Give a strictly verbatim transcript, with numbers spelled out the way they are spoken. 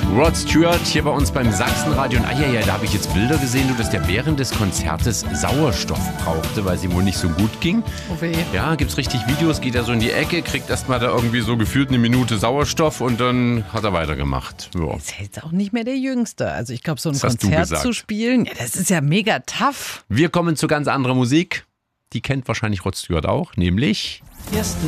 Rod Stewart hier bei uns beim Sachsenradio. Und ah ja, ja, da habe ich jetzt Bilder gesehen, du, dass der während des Konzertes Sauerstoff brauchte, weil es ihm wohl nicht so gut ging. Oh weh. Ja, gibt's richtig Videos, geht er so in die Ecke, kriegt erstmal da irgendwie so gefühlt eine Minute Sauerstoff und dann hat er weitergemacht. Ja. Ist ja jetzt auch nicht mehr der Jüngste. Also ich glaube, so ein Das hast du Konzert gesagt. zu spielen, ja, das ist ja mega tough. Wir kommen zu ganz anderer Musik. Die kennt wahrscheinlich Rod Stewart auch, nämlich... Yesterday